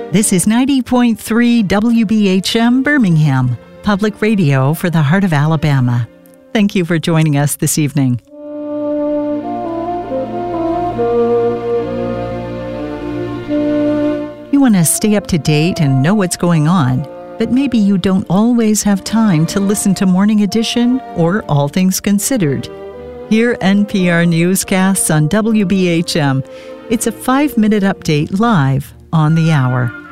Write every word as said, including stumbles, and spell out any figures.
This is ninety point three W B H M Birmingham, public radio for the heart of Alabama. Thank you for joining us this evening. You want to stay up to date and know what's going on, but maybe you don't always have time to listen to Morning Edition or All Things Considered. Hear N P R newscasts on W B H M. It's a five-minute update live on the hour.